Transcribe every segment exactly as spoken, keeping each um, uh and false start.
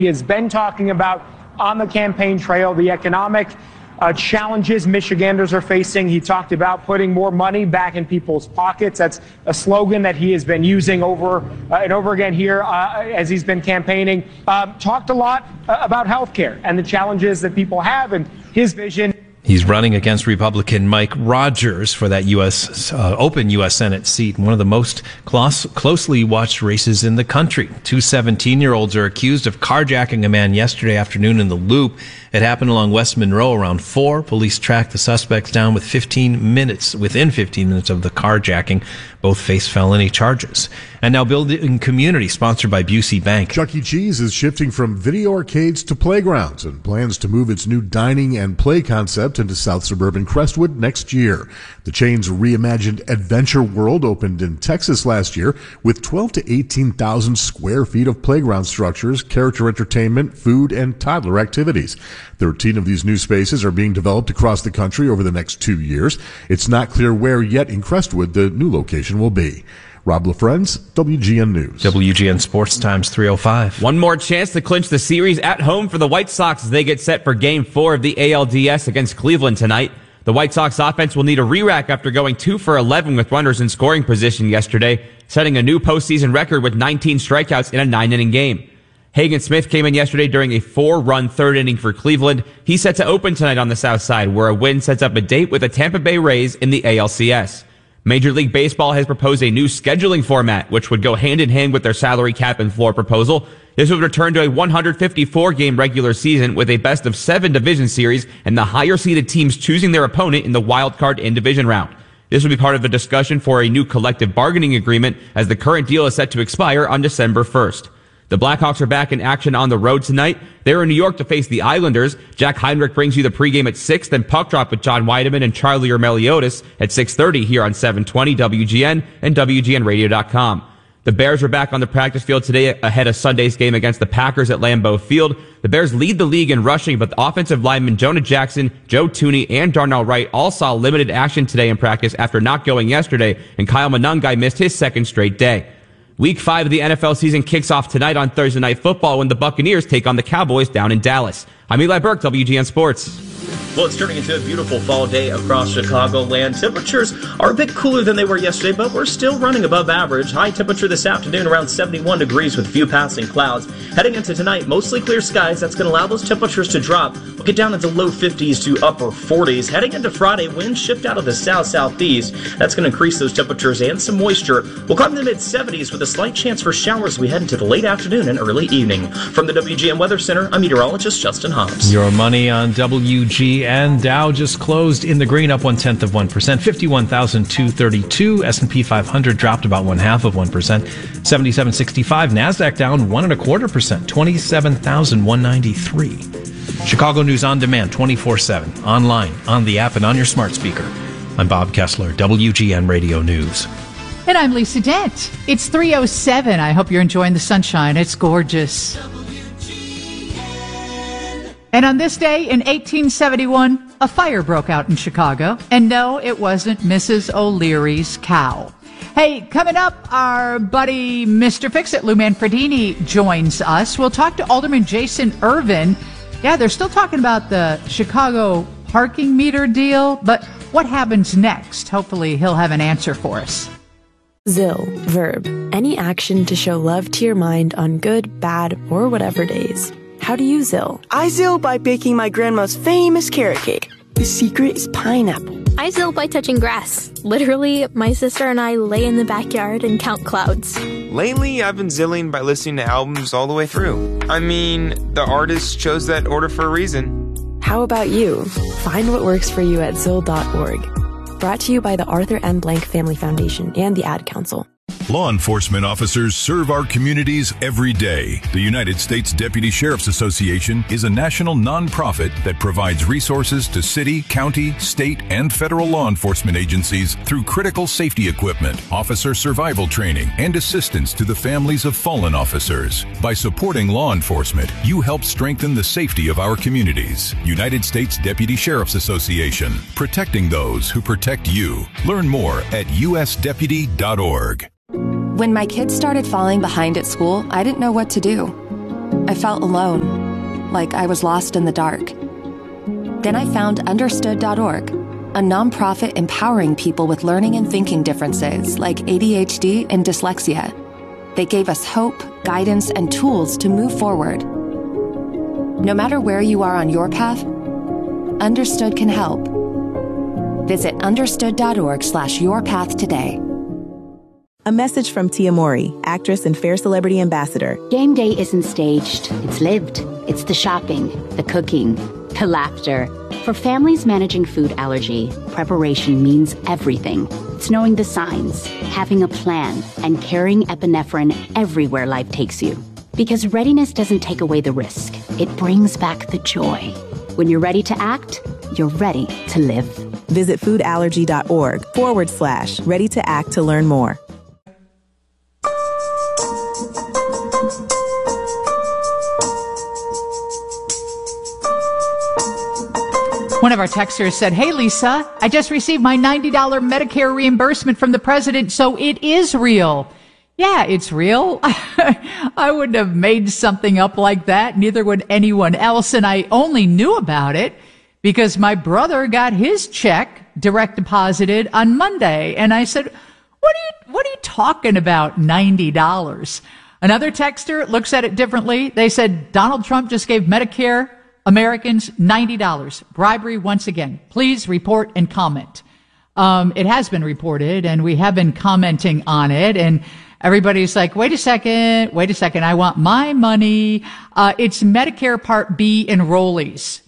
He has been talking about on the campaign trail the economic uh, challenges Michiganders are facing. He talked about putting more money back in people's pockets. That's a slogan that he has been using over uh, and over again here uh, as he's been campaigning. Um, talked a lot uh, about health care and the challenges that people have and his vision. He's running against Republican Mike Rogers for that U S uh, open U S Senate seat, one of the most close, closely watched races in the country. Two seventeen-year-olds are accused of carjacking a man yesterday afternoon in the Loop. It happened along West Monroe around four. Police tracked the suspects down with fifteen minutes, within fifteen minutes of the carjacking. Both face felony charges. And now Building Community, sponsored by Busey Bank. Chuck E. Cheese is shifting from video arcades to playgrounds and plans to move its new dining and play concept into South Suburban Crestwood next year. The chain's reimagined Adventure World opened in Texas last year with twelve to eighteen thousand square feet of playground structures, character entertainment, food, and toddler activities. thirteen of these new spaces are being developed across the country over the next two years. It's not clear where yet in Crestwood the new location will be. Rob LaFrenz, W G N News. W G N Sports Times three oh five. One more chance to clinch the series at home for the White Sox as they get set for Game four of the A L D S against Cleveland tonight. The White Sox offense will need a re-rack after going two for eleven with runners in scoring position yesterday, setting a new postseason record with nineteen strikeouts in a nine-inning game. Hagen Smith came in yesterday during a four-run third inning for Cleveland. He's set to open tonight on the South Side, where a win sets up a date with the Tampa Bay Rays in the A L C S. Major League Baseball has proposed a new scheduling format, which would go hand-in-hand with their salary cap and floor proposal. This would return to a one hundred fifty-four game regular season with a best of seven division series and the higher-seeded teams choosing their opponent in the wild card in-division round. This would be part of the discussion for a new collective bargaining agreement, as the current deal is set to expire on December first. The Blackhawks are back in action on the road tonight. They're in New York to face the Islanders. Jack Heinrich brings you the pregame at six, then Puck Drop with John Weideman and Charlie Meliotis at six thirty here on seven twenty W G N and W G N radio dot com. The Bears are back on the practice field today ahead of Sunday's game against the Packers at Lambeau Field. The Bears lead the league in rushing, but the offensive linemen Jonah Jackson, Joe Tooney, and Darnell Wright all saw limited action today in practice after not going yesterday, and Kyle Monangai missed his second straight day. Week five of the N F L season kicks off tonight on Thursday Night Football when the Buccaneers take on the Cowboys down in Dallas. I'm Eli Burke, W G N Sports. Well, it's turning into a beautiful fall day across Chicagoland. Temperatures are a bit cooler than they were yesterday, but we're still running above average. High temperature this afternoon around seventy-one degrees with a few passing clouds. Heading into tonight, mostly clear skies. That's going to allow those temperatures to drop. We'll get down into low fifties to upper forties. Heading into Friday, winds shift out of the south-southeast. That's going to increase those temperatures and some moisture. We'll climb the mid-seventies with a slight chance for showers as we head into the late afternoon and early evening. From the W G N Weather Center, I'm meteorologist Justin Hobbs. Your money on W G N. Dow just closed in the green, up one-tenth of one percent, fifty-one thousand two hundred thirty-two. S and P five hundred dropped about one-half of one percent, seventy-seven sixty-five. NASDAQ down one and a quarter percent, twenty-seven thousand one hundred ninety-three. Chicago News on demand, twenty-four seven, online, on the app, and on your smart speaker. I'm Bob Kessler, W G N Radio News. And I'm Lisa Dent. It's three oh seven. I hope you're enjoying the sunshine. It's gorgeous. And on this day in eighteen seventy-one, a fire broke out in Chicago. And no, it wasn't Missus O'Leary's cow. Hey, coming up, our buddy Mister Fix-It, Lou Manfredini, joins us. We'll talk to Alderman Jason Irvin. Yeah, they're still talking about the Chicago parking meter deal, but what happens next? Hopefully he'll have an answer for us. Zill, verb, any action to show love to your mind on good, bad, or whatever days. How do you Zill? I Zill by baking my grandma's famous carrot cake. The secret is pineapple. I Zill by touching grass. Literally, my sister and I lay in the backyard and count clouds. Lately, I've been Zilling by listening to albums all the way through. I mean, the artist chose that order for a reason. How about you? Find what works for you at zill dot org. Brought to you by the Arthur M. Blank Family Foundation and the Ad Council. Law enforcement officers serve our communities every day. The United States Deputy Sheriff's Association is a national nonprofit that provides resources to city, county, state, and federal law enforcement agencies through critical safety equipment, officer survival training, and assistance to the families of fallen officers. By supporting law enforcement, you help strengthen the safety of our communities. United States Deputy Sheriff's Association, protecting those who protect you. Learn more at u s deputy dot org. When my kids started falling behind at school, I didn't know what to do. I felt alone, like I was lost in the dark. Then I found understood dot org, a nonprofit empowering people with learning and thinking differences like A D H D and dyslexia. They gave us hope, guidance, and tools to move forward. No matter where you are on your path, Understood can help. Visit understood dot org slash your path today. A message from Tia Mori, actress and Fair Celebrity Ambassador. Game day isn't staged, it's lived. It's the shopping, the cooking, the laughter. For families managing food allergy, preparation means everything. It's knowing the signs, having a plan, and carrying epinephrine everywhere life takes you. Because readiness doesn't take away the risk, it brings back the joy. When you're ready to act, you're ready to live. Visit foodallergy.org forward slash ready to act to learn more. One of our texters said, "Hey, Lisa, I just received my ninety dollars Medicare reimbursement from the president, so it is real." Yeah, it's real. I wouldn't have made something up like that. Neither would anyone else. And I only knew about it because my brother got his check direct deposited on Monday. And I said, what are you, what are you talking about, ninety dollars? Another texter looks at it differently. They said, Donald Trump just gave Medicare Americans ninety dollars. Bribery once again. Please report and comment. Um, it has been reported, and we have been commenting on it, and everybody's like, wait a second, wait a second, I want my money. Uh, it's Medicare Part B enrollees.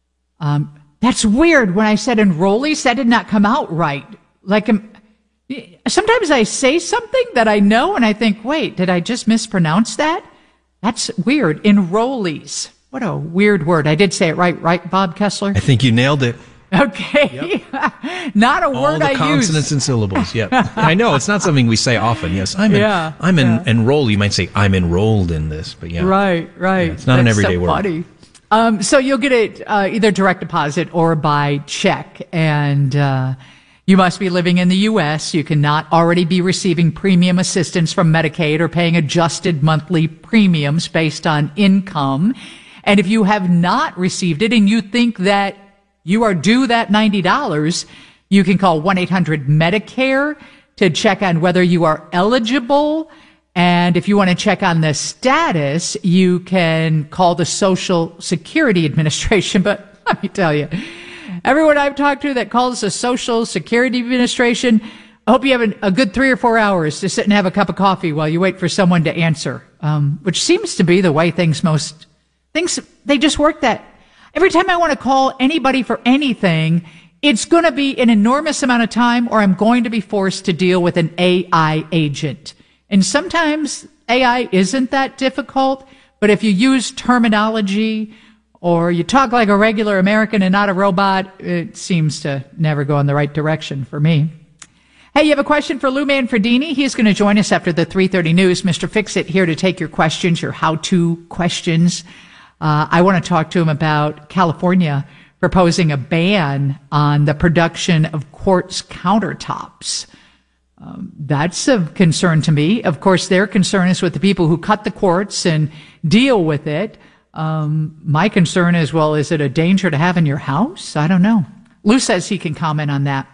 Um, that's weird. When I said enrollees, that did not come out right. Like, um, sometimes I say something that I know, and I think, wait, did I just mispronounce that? That's weird. Enrollees. What a weird word. I did say it right, right, Bob Kessler? I think you nailed it. Okay. Yep. Not a All word I use. All the consonants and syllables. Yep. I know it's not something we say often. Yes, I'm in, yeah, I'm in, yeah. enrolled. You might say I'm enrolled in this, but yeah. Right, right. Yeah, it's not That's an everyday so word. Funny. Um, so you'll get it uh, either direct deposit or by check, and uh, you must be living in the U S. You cannot already be receiving premium assistance from Medicaid or paying adjusted monthly premiums based on income. And if you have not received it and you think that you are due that ninety dollars, you can call one eight hundred Medicare to check on whether you are eligible. And if you want to check on the status, you can call the Social Security Administration. But let me tell you, everyone I've talked to that calls the Social Security Administration, I hope you have a good three or four hours to sit and have a cup of coffee while you wait for someone to answer, um, which seems to be the way things most, things, they just work that. Every time I want to call anybody for anything, it's going to be an enormous amount of time, or I'm going to be forced to deal with an A I agent. And sometimes A I isn't that difficult, but if you use terminology or you talk like a regular American and not a robot, it seems to never go in the right direction for me. Hey, you have a question for Lou Manfredini? He's going to join us after the three thirty news. Mister Fix-It here to take your questions, your how-to questions. Uh, I want to talk to him about California proposing a ban on the production of quartz countertops. Um, that's of concern to me. Of course, their concern is with the people who cut the quartz and deal with it. Um, my concern is, well, is it a danger to have in your house? I don't know. Lou says he can comment on that.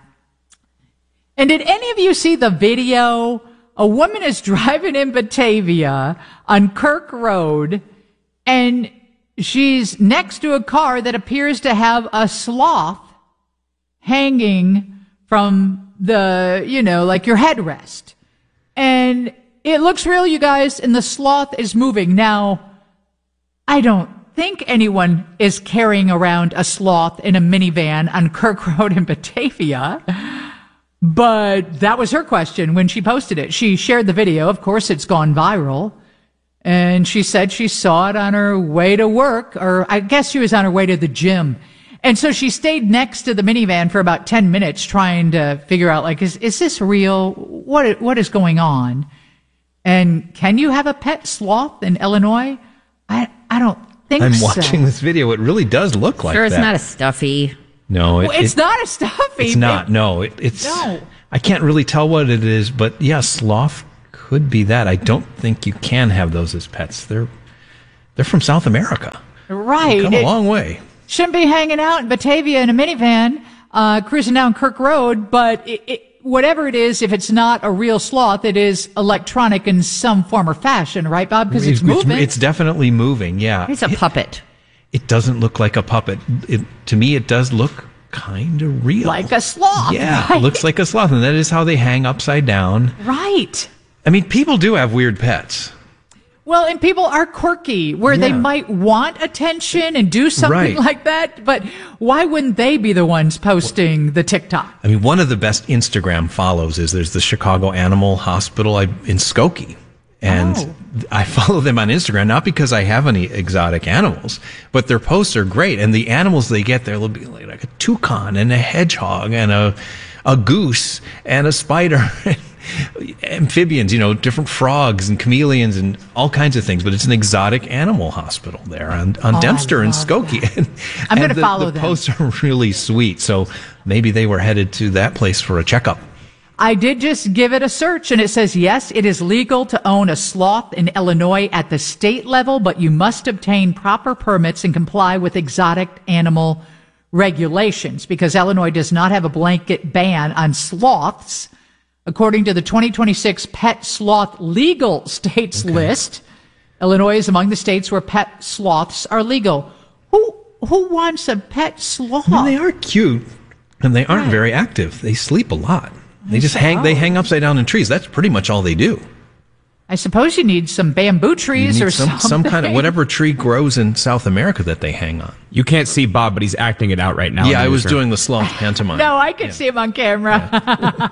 And did any of you see the video? A woman is driving in Batavia on Kirk Road, and she's next to a car that appears to have a sloth hanging from the, you know, like your headrest. And it looks real, you guys, and the sloth is moving. Now, I don't think anyone is carrying around a sloth in a minivan on Kirk Road in Batavia, but that was her question when she posted it. She shared the video. Of course, it's gone viral. And she said she saw it on her way to work, or I guess she was on her way to the gym. And so she stayed next to the minivan for about ten minutes trying to figure out, like, is, is this real? What, what is going on? And can you have a pet sloth in Illinois? I, I don't think I'm so. I'm watching this video. It really does look like sure, that. Sure, it's not a stuffy. No, it, well, it's it, not a stuffy. It's not. No, it, it's. No. I can't really tell what it is, but yeah, sloth could be that. I don't think you can have those as pets. They're They're from South America. Right. They've come a It long way. Shouldn't be hanging out in Batavia in a minivan, uh, cruising down Kirk Road, but it, it, whatever it is, if it's not a real sloth, it is electronic in some form or fashion, right, Bob? Because it's, it's moving. It's definitely moving, yeah. It's a puppet. It, it doesn't look like a puppet. It, to me, it does look kind of real. Like a sloth. Yeah, right? It looks like a sloth, and that is how they hang upside down. Right. I mean, people do have weird pets. Well, and people are quirky, where yeah. they might want attention and do something right. like that, but why wouldn't they be the ones posting the TikTok? I mean, one of the best Instagram follows is there's the Chicago Animal Hospital in Skokie. And oh. I follow them on Instagram, not because I have any exotic animals, but their posts are great. And the animals they get there will be like, like a toucan and a hedgehog and a, a goose and a spider. Amphibians, you know, different frogs and chameleons and all kinds of things. But it's an exotic animal hospital there on, on oh, Dempster and Skokie. And, I'm going to the, follow the them. The posts are really sweet. So maybe they were headed to that place for a checkup. I did just give it a search, and it says, yes, it is legal to own a sloth in Illinois at the state level, but you must obtain proper permits and comply with exotic animal regulations, because Illinois does not have a blanket ban on sloths. According to the twenty twenty-six Pet Sloth Legal States okay. list, Illinois is among the states where pet sloths are legal. Who who wants a pet sloth? I mean, they are cute, and they aren't right. very active. They sleep a lot. They just hang. They hang upside down in trees. That's pretty much all they do. I suppose you need some bamboo trees or some, something. Some kind of whatever tree grows in South America that they hang on. You can't see Bob, but he's acting it out right now. Yeah, I was doing the sloth pantomime. No, I can yeah. see him on camera. Yeah.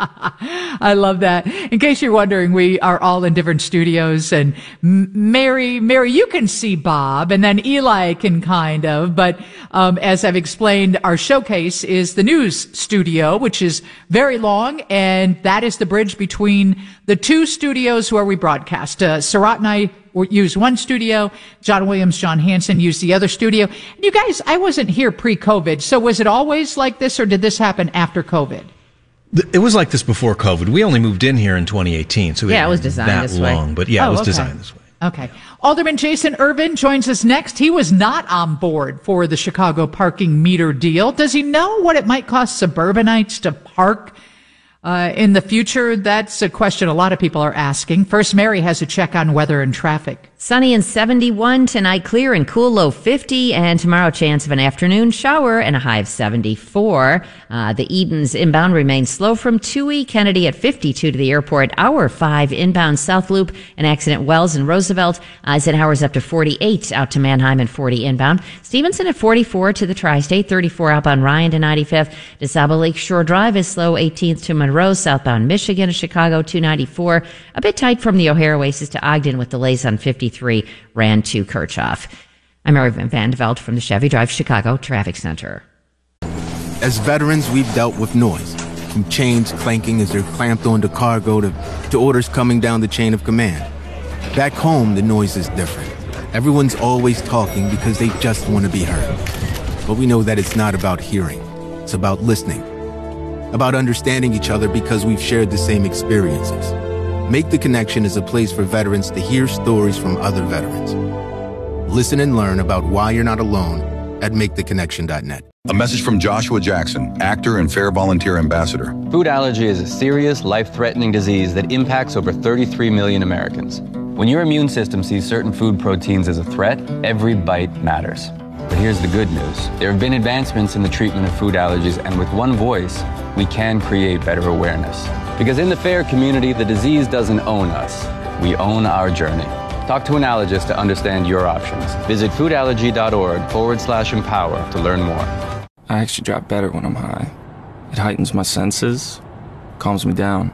I love that. In case you're wondering, we are all in different studios, and Mary, Mary, you can see Bob, and then Eli can kind of. But um, as I've explained, our showcase is the news studio, which is very long, and that is the bridge between the two studios where we broadcast. Uh, Surratt and I use one studio. John Williams, John Hanson use the other studio. And you guys, I wasn't here pre-COVID, so was it always like this, or did this happen after COVID? It was like this before COVID. We only moved in here in twenty eighteen, so yeah, it was designed that this long. way. But yeah, oh, it was okay. designed this way. Okay. Alderman Jason Irvin joins us next. He was not on board for the Chicago parking meter deal. Does he know what it might cost suburbanites to park Uh, in the future? That's a question a lot of people are asking. First, Mary has a check on weather and traffic. Sunny and seventy-one tonight, clear and cool, low fifty, and tomorrow chance of an afternoon shower and a high of seventy-four. Uh, the Edens inbound remains slow from two E. Kennedy at fifty-two to the airport. Hour five inbound South Loop, an accident Wells and Roosevelt. Eisenhower's up to forty-eight out to Manheim and forty inbound. Stevenson at forty-four to the Tri-State, thirty-four outbound Ryan to ninety-fifth. DeSable Lakeshore Drive is slow, eighteenth to Monroe, southbound Michigan to Chicago, two ninety-four. A bit tight from the O'Hare Oasis to Ogden with delays on fifty-three, ran to Kirchhoff. I'm Mary Van de Velde from the Chevy Drive Chicago Traffic Center. As veterans, we've dealt with noise, from chains clanking as they're clamped onto cargo to, to orders coming down the chain of command. Back home, the noise is different. Everyone's always talking because they just want to be heard. But we know that it's not about hearing. It's about listening. About understanding each other because we've shared the same experiences. Make the Connection is a place for veterans to hear stories from other veterans. Listen and learn about why you're not alone at make the connection dot net. A message from Joshua Jackson, actor and Fair Volunteer Ambassador. Food allergy is a serious, life-threatening disease that impacts over thirty-three million Americans. When your immune system sees certain food proteins as a threat, every bite matters. But here's the good news. There have been advancements in the treatment of food allergies, and with one voice, we can create better awareness. Because in the FAIR community, the disease doesn't own us. We own our journey. Talk to an allergist to understand your options. Visit foodallergy.org forward slash empower to learn more. I actually drop better when I'm high. It heightens my senses, calms me down.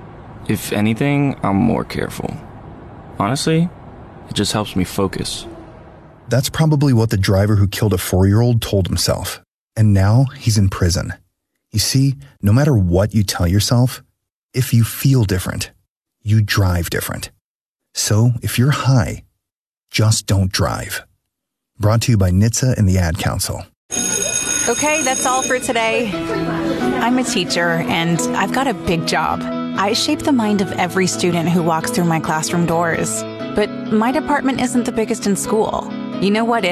If anything, I'm more careful. Honestly, it just helps me focus. That's probably what the driver who killed a four-year-old told himself. And now he's in prison. You see, no matter what you tell yourself, if you feel different, you drive different. So if you're high, just don't drive. Brought to you by N H T S A and the Ad Council. Okay, that's all for today. I'm a teacher, and I've got a big job. I shape the mind of every student who walks through my classroom doors. But my department isn't the biggest in school. You know what is?